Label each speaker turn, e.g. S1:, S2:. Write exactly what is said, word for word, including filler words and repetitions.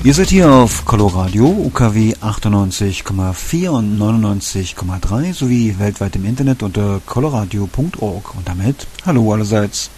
S1: Ihr seid hier auf Coloradio, U K W achtundneunzig Komma vier und neunundneunzig Komma drei sowie weltweit im Internet unter coloradio punkt org und damit hallo allerseits.